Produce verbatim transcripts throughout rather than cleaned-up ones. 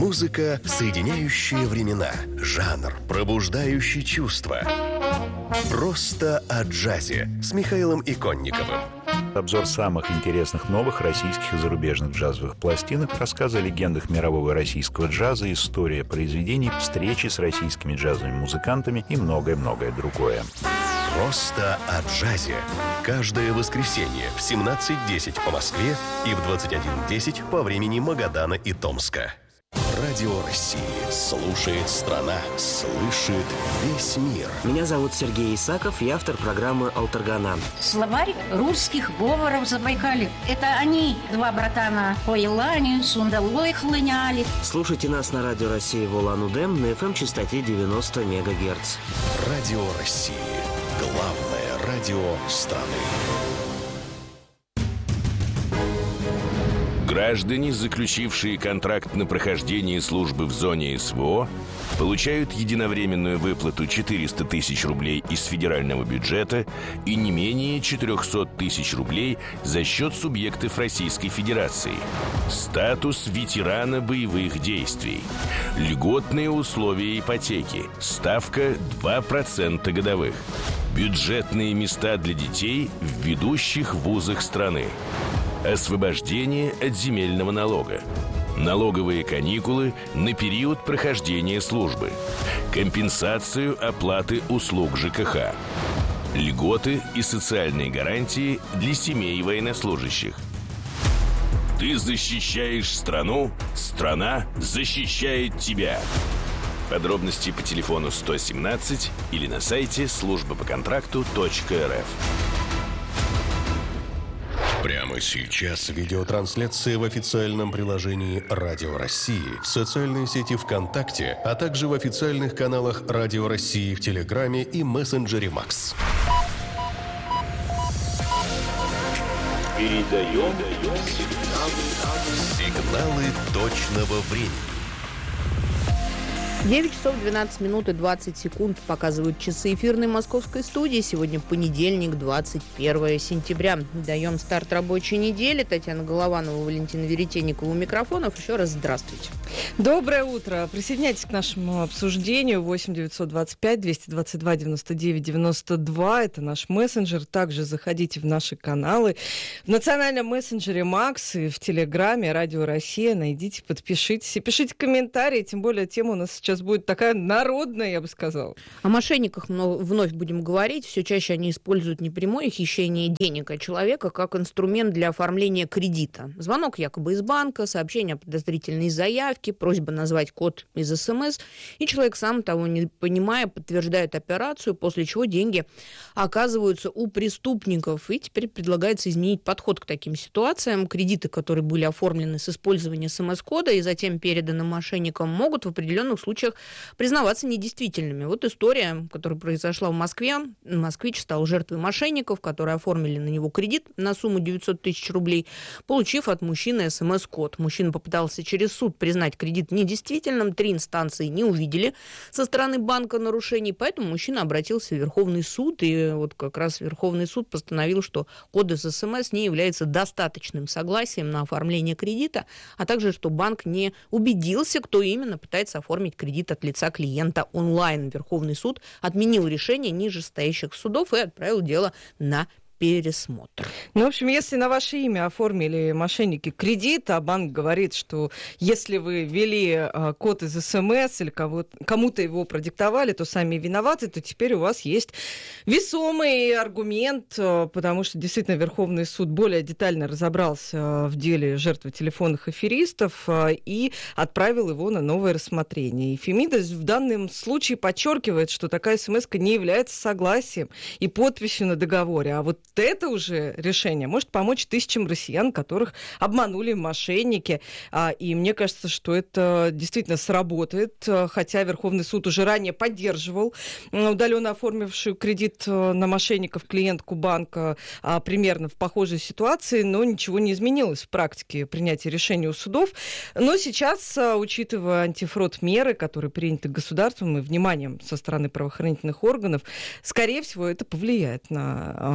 Музыка, соединяющая времена. Жанр, пробуждающий чувства. Просто о джазе с Михаилом Иконниковым. Обзор самых интересных новых российских и зарубежных джазовых пластинок, рассказы о легендах мирового и российского джаза, история произведений, встречи с российскими джазовыми музыкантами и многое-многое другое. Просто о джазе. Каждое воскресенье в семнадцать десять по Москве и в двадцать один десять по времени Магадана и Томска. Радио России. Слушает страна. Слышит весь мир. Меня зовут Сергей Исаков, я автор программы «Алтаргана». Словарь русских говоров Забайкалья. Это они, два братана, по Елане, Сундалой хлыняли. Слушайте нас на Радио России в Улан-Удэ на эф эм-частоте девяносто мегагерц. Радио России. Главное радио страны. Граждане, заключившие контракт на прохождение службы в зоне эс вэ о, получают единовременную выплату четыреста тысяч рублей из федерального бюджета и не менее четыреста тысяч рублей за счет субъектов Российской Федерации. Статус ветерана боевых действий. Льготные условия ипотеки. Ставка два процента годовых. Бюджетные места для детей в ведущих вузах страны. Освобождение от земельного налога. Налоговые каникулы на период прохождения службы. Компенсацию оплаты услуг жэ ка ха. Льготы и социальные гарантии для семей военнослужащих. Ты защищаешь страну, страна защищает тебя. Подробности по телефону сто семнадцать или на сайте служба по контракту точка эр эф. Прямо сейчас видеотрансляция в официальном приложении Радио России, в социальной сети ВКонтакте, а также в официальных каналах Радио России в Телеграме и мессенджере Макс. Передаем сигналы точного времени. девять часов двенадцать минут и двадцать секунд показывают часы эфирной московской студии. Сегодня понедельник, двадцать первое сентября. Даем старт рабочей недели. Татьяна Голованова, Валентина Веретенникова у микрофонов. Еще раз здравствуйте. Доброе утро. Присоединяйтесь к нашему обсуждению. восемь девятьсот двадцать пять двести двадцать два девяносто девять девяносто два. Это наш мессенджер. Также заходите в наши каналы. В национальном мессенджере Макс и в Телеграме Радио Россия. Найдите, подпишитесь и пишите комментарии. Тем более тема у нас сейчас будет такая народная, я бы сказала. О мошенниках вновь будем говорить. Все чаще они используют не прямое хищение денег, а человека как инструмент для оформления кредита. Звонок якобы из банка, сообщение о подозрительной заявке, просьба назвать код из эс эм эс, и человек, сам того не понимая, подтверждает операцию, после чего деньги оказываются у преступников. И теперь предлагается изменить подход к таким ситуациям. Кредиты, которые были оформлены с использованием эс эм эс-кода и затем переданы мошенникам, могут в определенных случаях признаваться недействительными. Вот история, которая произошла в Москве. Москвич стал жертвой мошенников, которые оформили на него кредит на сумму девятьсот тысяч рублей, получив от мужчины эс эм эс-код. Мужчина попытался через суд признать кредит недействительным. Три инстанции не увидели со стороны банка нарушений, поэтому мужчина обратился в Верховный суд, и вот как раз Верховный суд постановил, что код из эс эм эс не является достаточным согласием на оформление кредита, а также, что банк не убедился, кто именно пытается оформить кредит от лица клиента онлайн. Верховный суд отменил решение нижестоящих судов и отправил дело на пересмотр. Ну, в общем, если на ваше имя оформили мошенники кредит, а банк говорит, что если вы ввели а, код из эс эм эс или кому-то его продиктовали, то сами виноваты, то теперь у вас есть весомый аргумент, потому что действительно Верховный суд более детально разобрался в деле жертвы телефонных аферистов и отправил его на новое рассмотрение. И Фемида в данном случае подчеркивает, что такая смс-ка не является согласием и подписью на договоре, а вот это уже решение может помочь тысячам россиян, которых обманули мошенники. И мне кажется, что это действительно сработает, хотя Верховный суд уже ранее поддерживал удаленно оформившую кредит на мошенников клиентку банка примерно в похожей ситуации, но ничего не изменилось в практике принятия решений у судов. Но сейчас, учитывая антифрод-меры, которые приняты государством и вниманием со стороны правоохранительных органов, скорее всего, это повлияет на принятие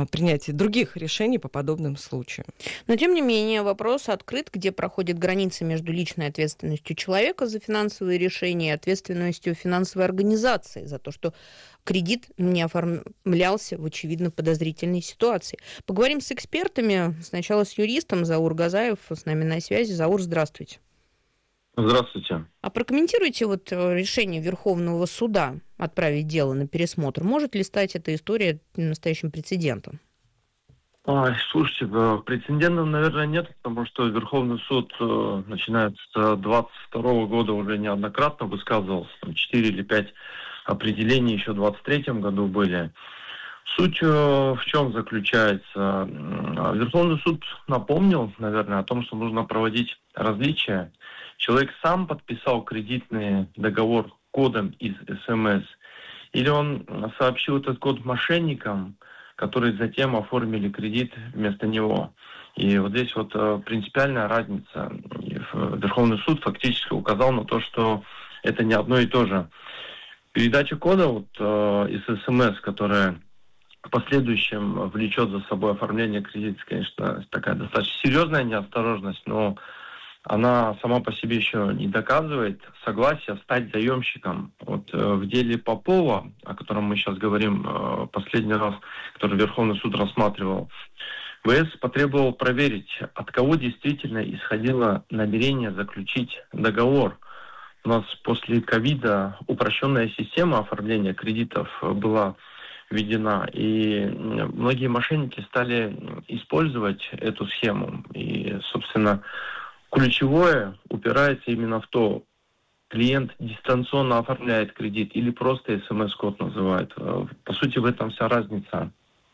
принятия других решений по подобным случаям. Но, тем не менее, вопрос открыт, где проходит граница между личной ответственностью человека за финансовые решения и ответственностью финансовой организации за то, что кредит не оформлялся в очевидно подозрительной ситуации. Поговорим с экспертами. Сначала с юристом. Заур Газаев с нами на связи. Заур, здравствуйте. Здравствуйте. А прокомментируйте вот решение Верховного суда отправить дело на пересмотр. Может ли стать эта история настоящим прецедентом? Ой, слушайте, прецедентов, наверное, нет, потому что Верховный суд, начиная с двадцать второго года, уже неоднократно высказывался. Там четыре или пять определений еще в двадцать третьем году были. Суть в чем заключается? Верховный суд напомнил, наверное, о том, что нужно проводить различия. Человек сам подписал кредитный договор кодом из СМС, или он сообщил этот код мошенникам, которые затем оформили кредит вместо него. И вот здесь вот принципиальная разница. Верховный суд фактически указал на то, что это не одно и то же. Передача кода вот, из СМС, которая в последующем влечет за собой оформление кредита, конечно, такая достаточно серьезная неосторожность, но она сама по себе еще не доказывает согласия стать заемщиком. Вот э, в деле Попова, о котором мы сейчас говорим э, последний раз, который Верховный суд рассматривал, ВС потребовал проверить, от кого действительно исходило намерение заключить договор. У нас после ковида упрощенная система оформления кредитов была введена, и многие мошенники стали использовать эту схему. И, собственно, ключевое упирается именно в то, клиент дистанционно оформляет кредит или просто СМС-код называет. По сути, в этом вся разница.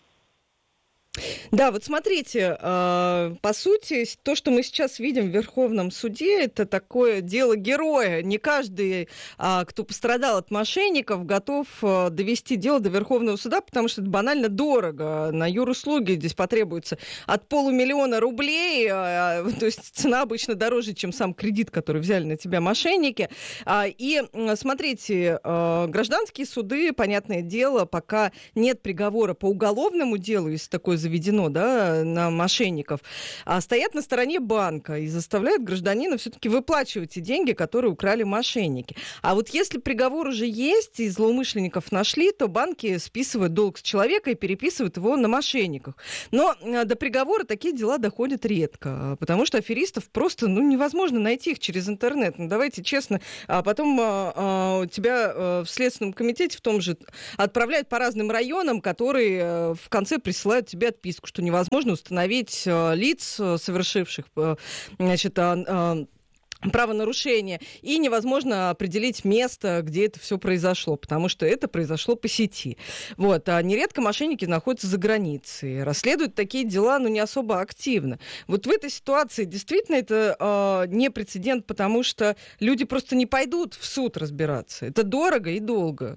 Да, вот смотрите, э, по сути, то, что мы сейчас видим в Верховном суде, это такое дело героя. Не каждый, э, кто пострадал от мошенников, готов э, довести дело до Верховного суда, потому что это банально дорого. На юруслуги здесь потребуется от полумиллиона рублей, э, то есть цена обычно дороже, чем сам кредит, который взяли на тебя мошенники. А, и э, смотрите, э, гражданские суды, понятное дело, пока нет приговора по уголовному делу, если такое заведено, да, на мошенников, а стоят на стороне банка и заставляют гражданина все-таки выплачивать те деньги, которые украли мошенники. А вот если приговор уже есть и злоумышленников нашли, то банки списывают долг с человека и переписывают его на мошенников. Но до приговора такие дела доходят редко, потому что аферистов просто, ну, невозможно найти их через интернет. Ну, давайте честно, а потом а, а, тебя а, в Следственном комитете в том же отправляют по разным районам, которые а, в конце присылают тебе отписку, что невозможно установить э, лиц, э, совершивших э, значит, э, э, правонарушение, и невозможно определить место, где это все произошло, потому что это произошло по сети. Вот. А нередко мошенники находятся за границей, расследуют такие дела, но не особо активно. Вот в этой ситуации действительно это э, не прецедент, потому что люди просто не пойдут в суд разбираться. Это дорого и долго.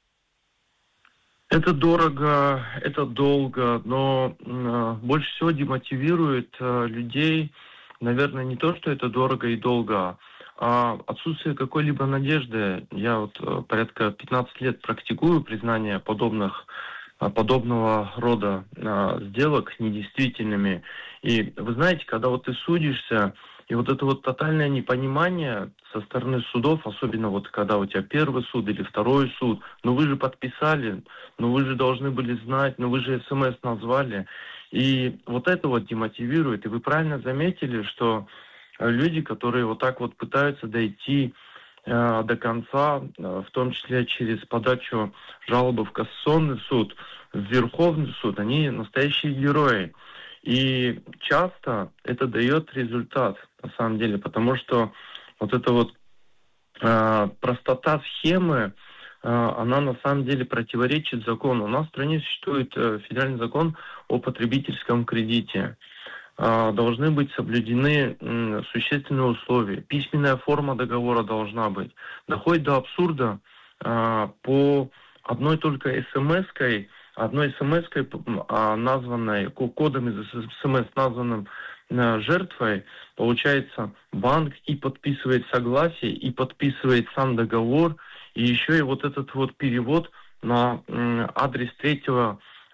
Это дорого, это долго, но э, больше всего демотивирует э, людей, наверное, не то, что это дорого и долго, а отсутствие какой-либо надежды. Я вот э, порядка пятнадцать лет практикую признание подобных, э, подобного рода э, сделок недействительными. И вы знаете, когда вот ты судишься, и вот это вот тотальное непонимание со стороны судов, особенно вот когда у тебя первый суд или второй суд, ну вы же подписали, ну вы же должны были знать, ну вы же СМС назвали. И вот это вот демотивирует. И вы правильно заметили, что люди, которые вот так вот пытаются дойти э, до конца, э, в том числе через подачу жалобы в Кассационный суд, в Верховный суд, они настоящие герои. И часто это дает результат, на самом деле, потому что вот эта вот э, простота схемы, э, она на самом деле противоречит закону. У нас в стране существует э, федеральный закон о потребительском кредите. Э, должны быть соблюдены э, существенные условия. Письменная форма договора должна быть. Доходит до абсурда э, по одной только смс-кой, одной смс-кой, названной кодом из смс, названным жертвой, получается, банк и подписывает согласие, и подписывает сам договор, и еще и вот этот вот перевод на адрес третьего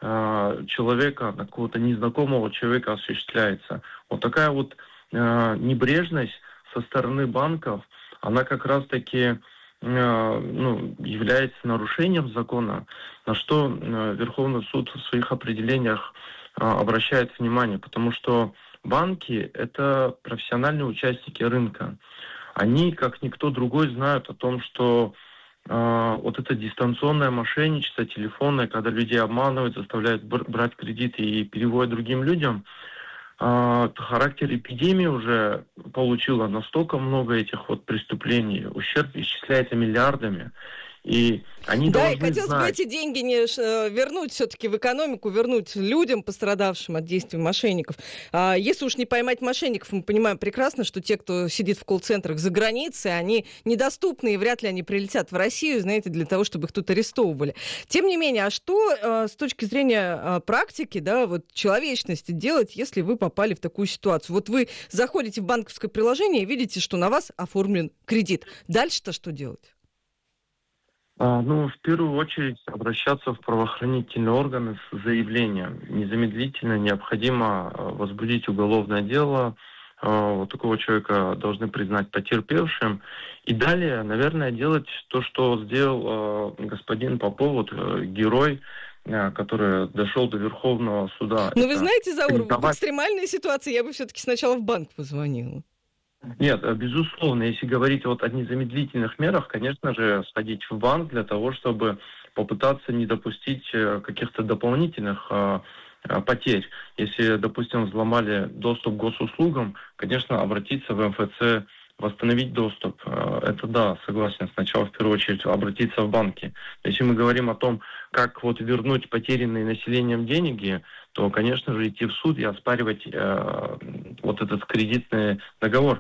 э, человека, на какого-то незнакомого человека осуществляется. Вот такая вот э, небрежность со стороны банков, она как раз-таки э, ну, является нарушением закона, на что э, Верховный суд в своих определениях э, обращает внимание, потому что банки – это профессиональные участники рынка. Они, как никто другой, знают о том, что э, вот это дистанционное мошенничество, телефонное, когда людей обманывают, заставляют бр- брать кредиты и переводят другим людям, э, характер эпидемии уже получило настолько много этих вот преступлений, ущерб исчисляется миллиардами. И они да, должны и хотелось знать... бы эти деньги не вернуть все-таки в экономику, вернуть людям, пострадавшим от действий мошенников. А если уж не поймать мошенников, мы понимаем прекрасно, что те, кто сидит в колл-центрах за границей, они недоступны, и вряд ли они прилетят в Россию, знаете, для того, чтобы их тут арестовывали. Тем не менее, а что с точки зрения практики, да, вот человечности делать, если вы попали в такую ситуацию? Вот вы заходите в банковское приложение и видите, что на вас оформлен кредит. Дальше-то что делать? Ну, в первую очередь обращаться в правоохранительные органы с заявлением. Незамедлительно необходимо возбудить уголовное дело. Вот такого человека должны признать потерпевшим. И далее, наверное, делать то, что сделал господин Попов, вот, герой, который дошел до Верховного суда. Ну, вы знаете, Заур, в экстремальной ситуации я бы все-таки сначала в банк позвонила. Нет, безусловно, если говорить вот о незамедлительных мерах, конечно же, сходить в банк для того, чтобы попытаться не допустить каких-то дополнительных э, потерь. Если, допустим, взломали доступ к госуслугам, конечно, обратиться в эм эф цэ, восстановить доступ. Это да, согласен, сначала в первую очередь обратиться в банки. Если мы говорим о том, как вот вернуть потерянные населением деньги, то, конечно же, идти в суд и оспаривать э, вот этот кредитный договор.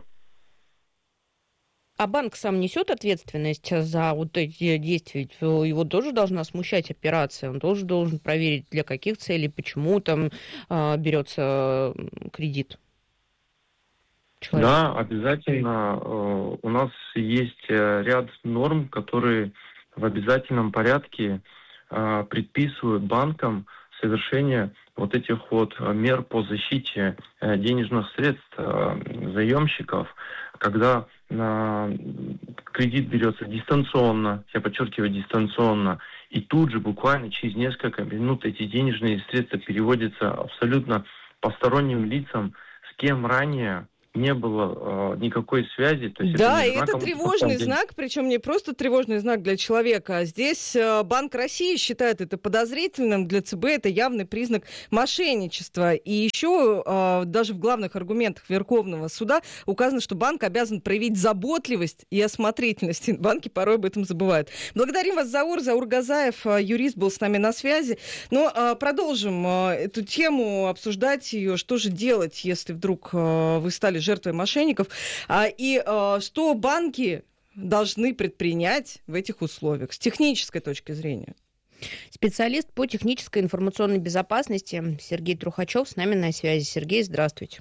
А банк сам несет ответственность за вот эти действия? Его тоже должна смущать операция, он тоже должен проверить, для каких целей, почему там э, берется кредит. Человек. Да, обязательно. Э, у нас есть ряд норм, которые в обязательном порядке э, предписывают банкам совершение вот этих вот мер по защите э, денежных средств э, заемщиков, когда э, кредит берется дистанционно, я подчеркиваю, дистанционно, и тут же буквально через несколько минут эти денежные средства переводятся абсолютно посторонним лицам, с кем ранее не было э, никакой связи. То есть да, это и это тревожный знак, причем не просто тревожный знак для человека, а здесь э, Банк России считает это подозрительным, для ЦБ это явный признак мошенничества. И еще э, даже в главных аргументах Верховного суда указано, что банк обязан проявить заботливость и осмотрительность. Банки порой об этом забывают. Благодарим вас, Заур. Заур Газаев, э, юрист, был с нами на связи. Но э, продолжим э, эту тему, обсуждать ее. Что же делать, если вдруг э, вы стали жертвой мошенников, а, и а, что банки должны предпринять в этих условиях с технической точки зрения? Специалист по технической информационной безопасности Сергей Трухачев с нами на связи. Сергей, здравствуйте.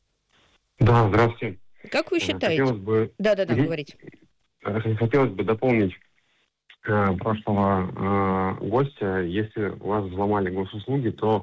Да, здравствуйте. Как вы считаете? Хотелось бы... Да-да-да, говорите. Хотелось бы дополнить э, прошлого э, гостя. Если у вас взломали госуслуги, то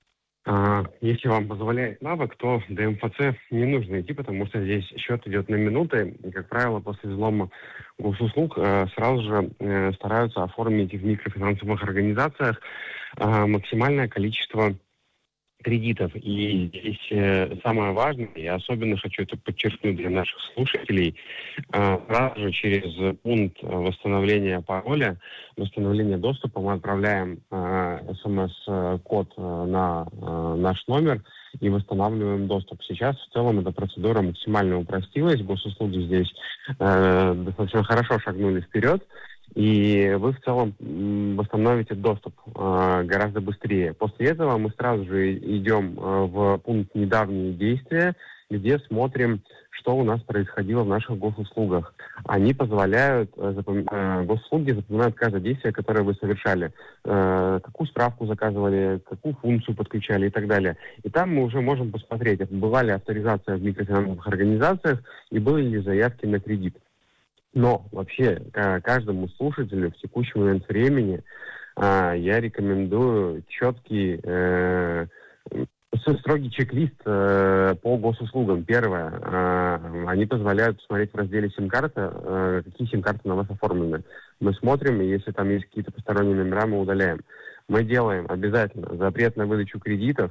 если вам позволяет навык, то до эм эф цэ не нужно идти, потому что здесь счет идет на минуты. И, как правило, после взлома госуслуг сразу же стараются оформить в микрофинансовых организациях максимальное количество кредитов. И здесь самое важное, я особенно хочу это подчеркнуть для наших слушателей, сразу же через пункт восстановления пароля, восстановления доступа мы отправляем эс эм эс-код на наш номер и восстанавливаем доступ. Сейчас в целом эта процедура максимально упростилась, госуслуги здесь достаточно хорошо шагнули вперед, и вы в целом восстановите доступ э, гораздо быстрее. После этого мы сразу же идем э, в пункт «Недавние действия», где смотрим, что у нас происходило в наших госуслугах. Они позволяют, э, запом... э, госуслуги запоминают каждое действие, которое вы совершали. Э, какую справку заказывали, какую функцию подключали и так далее. И там мы уже можем посмотреть, была ли авторизация в микрофинансовых организациях и были ли заявки на кредит. Но вообще каждому слушателю в текущий момент времени я рекомендую четкий, строгий чек-лист по госуслугам. Первое, они позволяют посмотреть в разделе сим-карта, какие сим-карты на вас оформлены. Мы смотрим, и если там есть какие-то посторонние номера, мы удаляем. Мы делаем обязательно запрет на выдачу кредитов.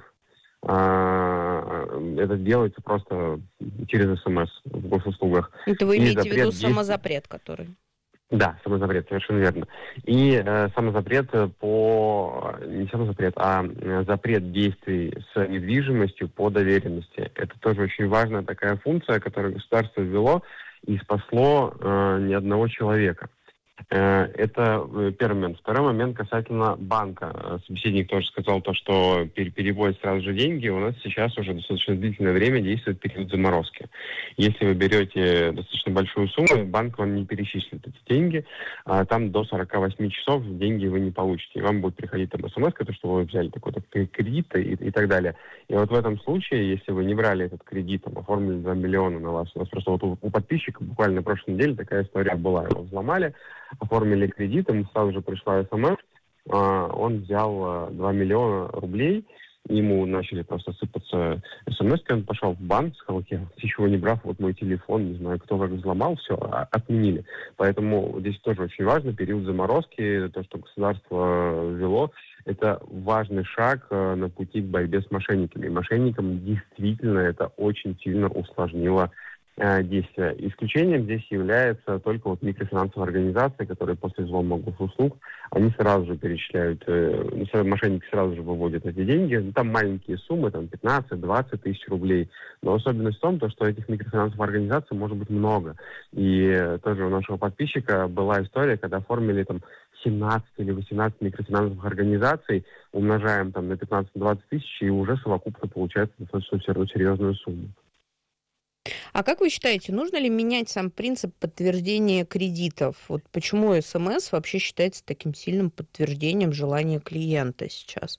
Это делается просто через СМС в госуслугах. Это вы имеете в виду действий... самозапрет, который? Да, самозапрет, совершенно верно. И э, самозапрет по... Не самозапрет, а запрет действий с недвижимостью по доверенности. Это тоже очень важная такая функция, которую государство ввело и спасло э, ни одного человека. Это первый момент. Второй момент касательно банка. Собеседник тоже сказал то, что переводят сразу же деньги. У нас сейчас уже достаточно длительное время действует период заморозки. Если вы берете достаточно большую сумму, банк вам не перечислит эти деньги. Там до сорок восемь часов деньги вы не получите. И вам будет приходить там смс, что вы взяли такой-то кредит и, и так далее. И вот в этом случае, если вы не брали этот кредит, там, оформили два миллиона на вас, у нас просто вот у, у подписчика буквально на прошлой неделе такая история была. Его взломали, оформили кредит, ему сразу же пришла смс, он взял два миллиона рублей, ему начали просто сыпаться смс, он пошел в банк, сказал, я ничего не брав, вот мой телефон, не знаю, кто как взломал, все, отменили. Поэтому здесь тоже очень важно, период заморозки, то, что государство ввело, это важный шаг на пути к борьбе с мошенниками. Мошенникам действительно это очень сильно усложнило действия. Исключением здесь является только вот микрофинансовые организации, которые после взлома госуслуг, они сразу же перечисляют, э, мошенники сразу же выводят эти деньги. Там маленькие суммы, там пятнадцать-двадцать тысяч рублей. Но особенность в том, то, что этих микрофинансовых организаций может быть много. И тоже у нашего подписчика была история, когда оформили там семнадцать или восемнадцать микрофинансовых организаций, умножаем там на пятнадцать-двадцать тысяч, и уже совокупно получается достаточно серьезную сумму. А как вы считаете, нужно ли менять сам принцип подтверждения кредитов? Вот почему СМС вообще считается таким сильным подтверждением желания клиента сейчас?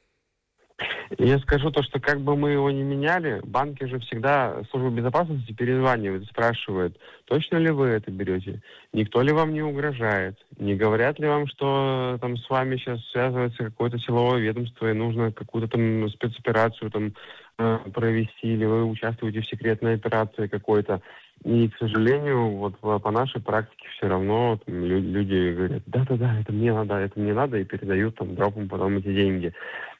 Я скажу то, что как бы мы его ни меняли, банки же всегда, служба безопасности перезванивает, спрашивает, точно ли вы это берете, никто ли вам не угрожает, не говорят ли вам, что там с вами сейчас связывается какое-то силовое ведомство и нужно какую-то там спецоперацию там провести, или вы участвуете в секретной операции какой-то. И, к сожалению, вот по нашей практике все равно там, люди говорят, да-да-да, это мне надо, это мне надо, и передают там дропом потом эти деньги.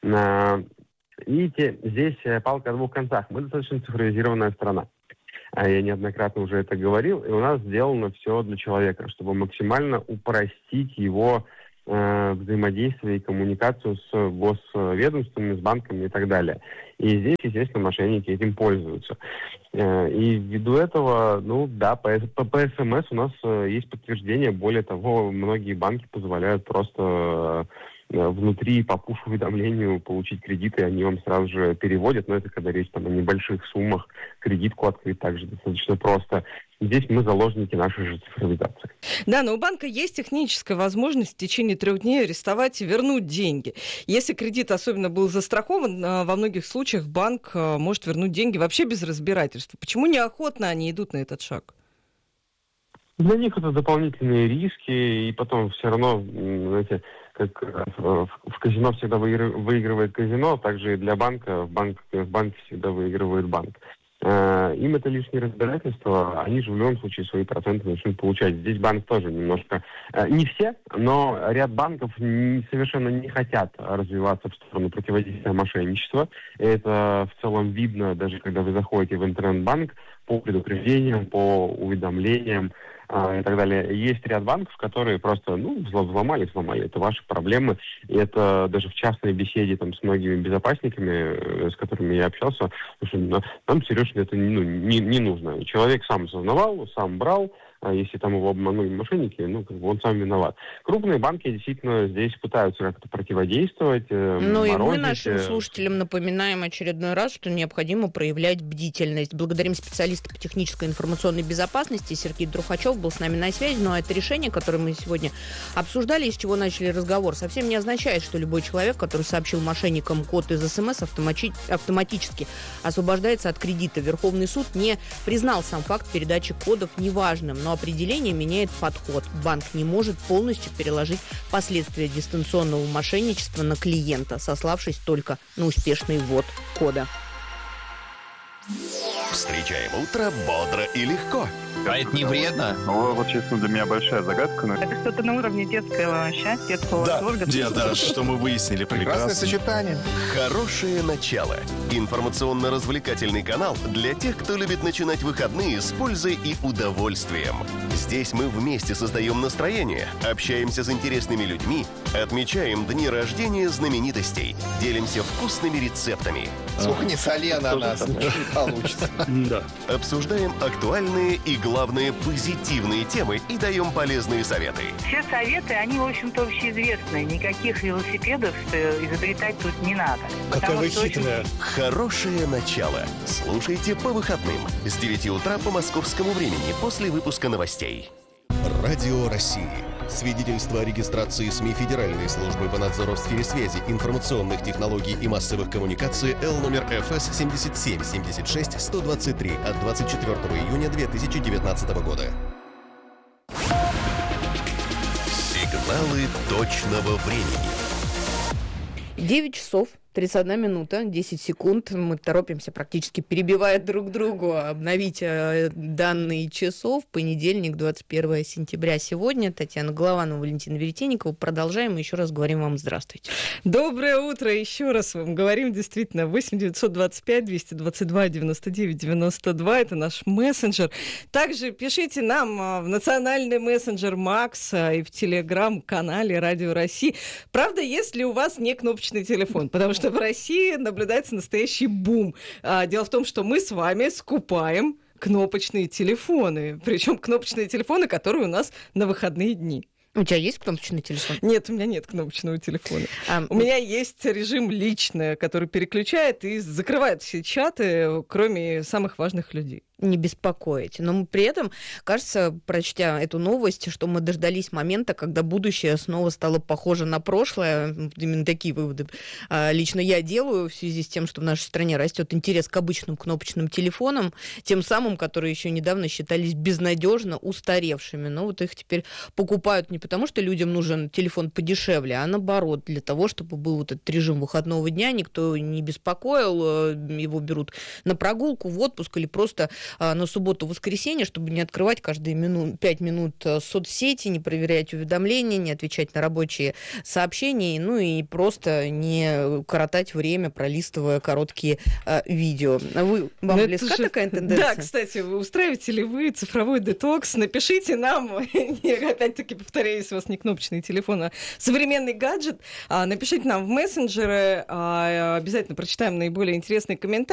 Видите, здесь палка о двух концах. Мы достаточно цифровизированная страна. Я неоднократно уже это говорил, и у нас сделано все для человека, чтобы максимально упростить его э, взаимодействие и коммуникацию с госведомствами, с банками и так далее. И здесь, естественно, мошенники этим пользуются. Э, и ввиду этого, ну да, по, по, по СМС у нас э, есть подтверждение. Более того, многие банки позволяют просто... Э, внутри по пуш-уведомлению получить кредиты, они вам сразу же переводят, но это когда речь там о небольших суммах, кредитку открыть также достаточно просто. Здесь мы заложники нашей же цифровизации. Да, но у банка есть техническая возможность в течение трех дней арестовать и вернуть деньги. Если кредит особенно был застрахован, во многих случаях банк может вернуть деньги вообще без разбирательства. Почему неохотно они идут на этот шаг? Для них это дополнительные риски, и потом все равно, знаете, как в казино всегда выигрывает казино, также и для банка в, банк, в банке всегда выигрывает банк. Им это лишнее разбирательство, они же в любом случае свои проценты начнут получать. Здесь банк тоже немножко... Не все, но ряд банков совершенно не хотят развиваться в сторону противодействия мошенничества. Это в целом видно, даже когда вы заходите в интернет-банк, по предупреждениям, по уведомлениям и так далее. Есть ряд банков, которые просто, ну, взломали, взломали. Это ваши проблемы. И это даже в частной беседе там, с многими безопасниками, с которыми я общался, что нам, Сереж, это ну, не, не нужно. Человек сам осознавал, сам брал. А если там его обманули мошенники, ну, как бы он сам виноват. Крупные банки действительно здесь пытаются как-то противодействовать, э, Ну морозить. И мы нашим слушателям напоминаем очередной раз, что необходимо проявлять бдительность. Благодарим специалиста по технической и информационной безопасности. Сергей Трухачев был с нами на связи. Но это решение, которое мы сегодня обсуждали, из чего начали разговор, совсем не означает, что любой человек, который сообщил мошенникам код из СМС, автомати- автоматически освобождается от кредита. Верховный суд не признал сам факт передачи кодов неважным. но определение меняет подход. Банк не может полностью переложить последствия дистанционного мошенничества на клиента, сославшись только на успешный ввод кода. Встречаем утро бодро и легко. А это не вредно? Ну, вот, честно, для меня большая загадка. Но... Это что-то на уровне детского счастья, детского да. восторга. Да, что мы выяснили. Прекрасное сочетание. Хорошее начало. Информационно-развлекательный канал для тех, кто любит начинать выходные с пользой и удовольствием. Здесь мы вместе создаем настроение, общаемся с интересными людьми, отмечаем дни рождения знаменитостей, делимся вкусными рецептами. Сколько не соли ананас, не получится. Да. Обсуждаем актуальные и, главное, позитивные темы и даем полезные советы. Все советы, они, в общем-то, общеизвестные. Никаких велосипедов изобретать тут не надо. Какая вы хитрая. Очень... Хорошее начало. Слушайте по выходным с девяти утра по московскому времени после выпуска новостей. Радио России. Свидетельство о регистрации СМИ Федеральной службы по надзору в сфере связи, информационных технологий и массовых коммуникаций Л номер эф эс семь семь семь шесть сто двадцать три от двадцать четвёртого июня две тысячи девятнадцатого года. Сигналы точного времени. девять часов тридцать одна минута, десять секунд. Мы торопимся, практически перебивая друг друга, обновить э, данные часов. Понедельник, двадцать первое сентября сегодня. Татьяна Голованова, Валентина Веретенникова. Продолжаем. Еще раз говорим вам здравствуйте. Доброе утро. Еще раз вам говорим. Действительно, восемь девятьсот двадцать пять двести двадцать два девяносто девять девяносто два. Это наш мессенджер. Также пишите нам в национальный мессенджер Макс и в телеграм-канале Радио России. Правда, если у вас не кнопочный телефон, потому что в России наблюдается настоящий бум. Дело в том, что мы с вами скупаем кнопочные телефоны. Причем кнопочные телефоны, которые у нас на выходные дни. У тебя есть кнопочный телефон? Нет, у меня нет кнопочного телефона. А, у меня есть режим личный, который переключает и закрывает все чаты, кроме самых важных людей. Не беспокоить. Но при этом, кажется, прочтя эту новость, что мы дождались момента, когда будущее снова стало похоже на прошлое. Именно такие выводы лично я делаю в связи с тем, что в нашей стране растет интерес к обычным кнопочным телефонам, тем самым, которые еще недавно считались безнадежно устаревшими. Но вот их теперь покупают не потому, что людям нужен телефон подешевле, а наоборот, для того, чтобы был вот этот режим выходного дня, никто не беспокоил, его берут на прогулку, в отпуск или просто на субботу-воскресенье, чтобы не открывать каждые мину... пять минут соцсети, не проверять уведомления, не отвечать на рабочие сообщения, ну и просто не коротать время, пролистывая короткие э, видео. Вы, вам Но близка же... такая тенденция? Да, кстати, вы устраиваете ли вы цифровой детокс? Напишите нам, опять-таки повторяю, если у вас не кнопочный телефон, а современный гаджет, напишите нам в мессенджеры, обязательно прочитаем наиболее интересные комментарии.